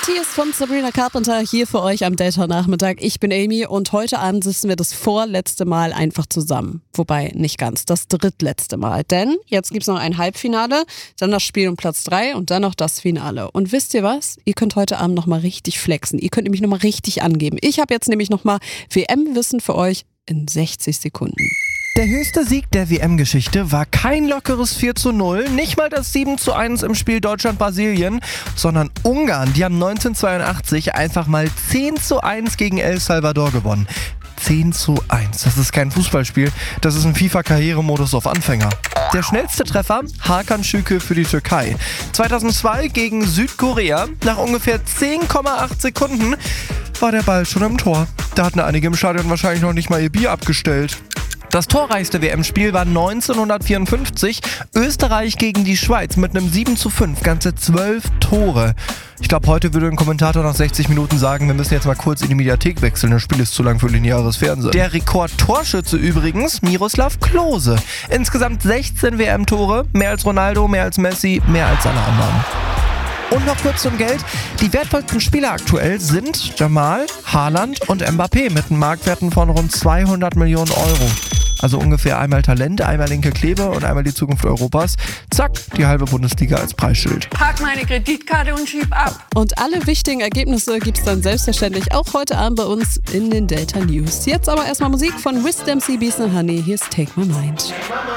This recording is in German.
Tears von Sabrina Carpenter hier für euch am Delta-Nachmittag. Ich bin Amy und heute Abend sitzen wir das vorletzte Mal einfach zusammen. Wobei nicht ganz, das drittletzte Mal. Denn jetzt gibt's noch ein Halbfinale, dann das Spiel um Platz 3 und dann noch das Finale. Und wisst ihr was? Ihr könnt heute Abend nochmal richtig flexen. Ihr könnt nämlich nochmal richtig angeben. Ich habe jetzt nämlich nochmal WM-Wissen für euch in 60 Sekunden. Der höchste Sieg der WM-Geschichte war kein lockeres 4:0, nicht mal das 7:1 im Spiel Deutschland-Brasilien, sondern Ungarn. Die haben 1982 einfach mal 10:1 gegen El Salvador gewonnen. 10:1, das ist kein Fußballspiel, das ist ein FIFA-Karrieremodus auf Anfänger. Der schnellste Treffer, Hakan Şükür für die Türkei. 2002 gegen Südkorea, nach ungefähr 10,8 Sekunden war der Ball schon im Tor. Da hatten einige im Stadion wahrscheinlich noch nicht mal ihr Bier abgestellt. Das torreichste WM-Spiel war 1954, Österreich gegen die Schweiz mit einem 7:5, ganze 12 Tore. Ich glaube, heute würde ein Kommentator nach 60 Minuten sagen, wir müssen jetzt mal kurz in die Mediathek wechseln, das Spiel ist zu lang für lineares Fernsehen. Der Rekordtorschütze übrigens, Miroslav Klose. Insgesamt 16 WM-Tore, mehr als Ronaldo, mehr als Messi, mehr als alle anderen. Und noch kurz zum Geld. Die wertvollsten Spieler aktuell sind Jamal, Haaland und Mbappé mit Marktwerten von rund 200 Millionen Euro. Also ungefähr einmal Talent, einmal linke Klebe und einmal die Zukunft Europas. Zack, die halbe Bundesliga als Preisschild. Pack meine Kreditkarte und schieb ab. Und alle wichtigen Ergebnisse gibt's dann selbstverständlich auch heute Abend bei uns in den Delta News. Jetzt aber erstmal Musik von Wisdom C. Beast and Honey. Hier ist Take My Mind.